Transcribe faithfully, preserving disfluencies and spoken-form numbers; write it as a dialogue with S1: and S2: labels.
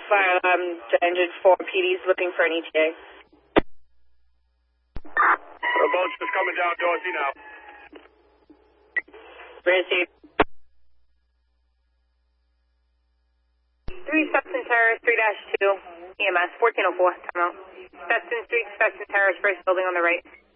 S1: Fire alarm engine four, P D's looking for an E T A.
S2: The boat's just coming down Dorsey now.
S1: Received.
S3: three Stetson Terrace, three dash two, E M S, fourteen oh four, time out. Stetson Street, Stetson Terrace, first building on the right.